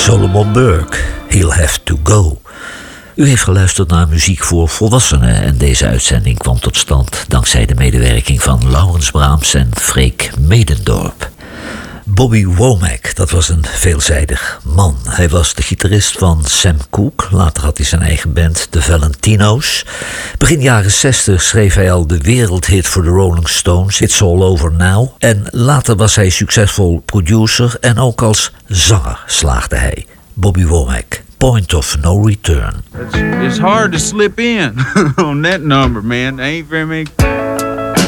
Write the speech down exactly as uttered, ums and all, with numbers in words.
Solomon Burke, He'll Have to Go. U heeft geluisterd naar muziek voor volwassenen en deze uitzending kwam tot stand dankzij de medewerking van Laurens Braams en Freek Medendorp. Bobby Womack, dat was een veelzijdig man. Hij was de gitarist van Sam Cooke. Later had hij zijn eigen band, de Valentino's. Begin jaren zestig schreef hij al de wereldhit voor de Rolling Stones, It's All Over Now. En later was hij succesvol producer en ook als zanger slaagde hij. Bobby Womack, Point of No Return. It's, it's hard to slip in on that number, man. There ain't very many